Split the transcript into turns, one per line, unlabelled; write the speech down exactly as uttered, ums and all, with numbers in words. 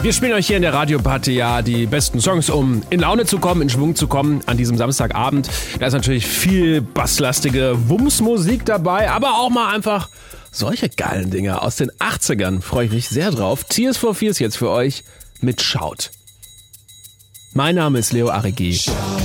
Wir spielen euch hier in der Radioparty ja die besten Songs, um in Laune zu kommen, in Schwung zu kommen an diesem Samstagabend. Da ist natürlich viel basslastige Wumms-Musik dabei, aber auch mal einfach solche geilen Dinge aus den achtzigern. Freue ich mich sehr drauf. Tears for Fears jetzt für euch mit Shout. Mein Name ist Leo Arigi.